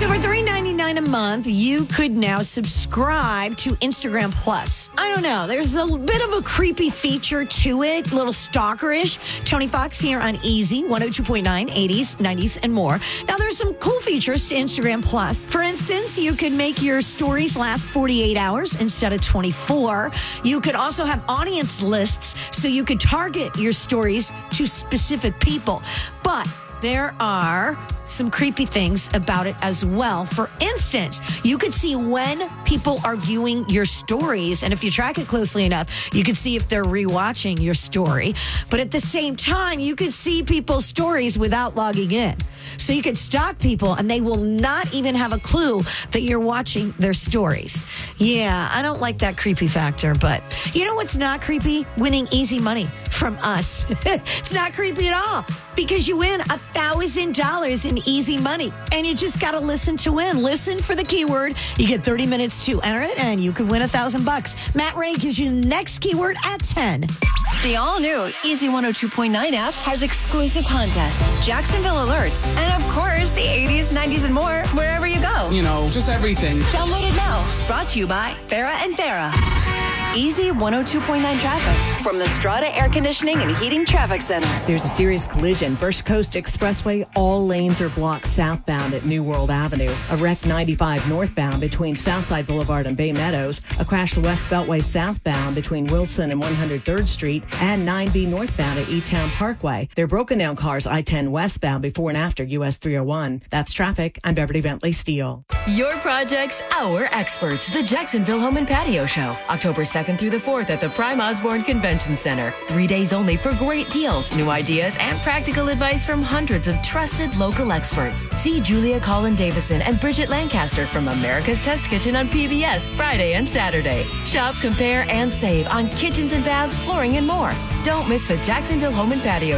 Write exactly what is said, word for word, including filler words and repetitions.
So for three ninety-nine a month, you could now subscribe to Instagram Plus. I don't know. There's a bit of a creepy feature to it, a little stalkerish. Tony Fox here on Easy, one oh two point nine, eighties, nineties, and more. Now, there's some cool features to Instagram Plus. For instance, you could make your stories last forty-eight hours instead of twenty-four. You could also have audience lists, so you could target your stories to specific people. But there are some creepy things about it as well. For instance, you could see when people are viewing your stories. And if you track it closely enough, you could see if they're rewatching your story. But at the same time, you could see people's stories without logging in. So you could stalk people and they will not even have a clue that you're watching their stories. Yeah, I don't like that creepy factor, but you know what's not creepy? Winning easy money from us. It's not creepy at all because you win a thousand dollars in easy money and you just got to listen to win. Listen for the keyword. You get thirty minutes to enter it and you could win a thousand bucks. Matt Ray gives you the next keyword at ten. The all-new Easy one oh two point nine app has exclusive contests, Jacksonville alerts, and of course, the eighties, nineties, and more wherever you go. You know, just everything. Download it now. Brought to you by Farah and Farah. Easy one oh two point nine traffic from the Strata Air Conditioning and Heating Traffic Center. There's a serious collision. First Coast Expressway, all lanes are blocked southbound at New World Avenue. A wreck ninety-five northbound between Southside Boulevard and Bay Meadows. A crash the West Beltway southbound between Wilson and one hundred third Street and nine B northbound at E-Town Parkway. They're broken down cars I ten westbound before and after U S three oh one. That's traffic. I'm Beverly Bentley Steele. Your projects, our experts. The Jacksonville Home and Patio Show, October second through the fourth at the Prime Osborne Convention Center. Three days only for great deals, new ideas, and practical advice from hundreds of trusted local experts. See Julia Collin Davison and Bridget Lancaster from America's Test Kitchen on P B S Friday and Saturday. Shop, compare, and save on kitchens and baths, flooring, and more. Don't miss the Jacksonville Home and Patio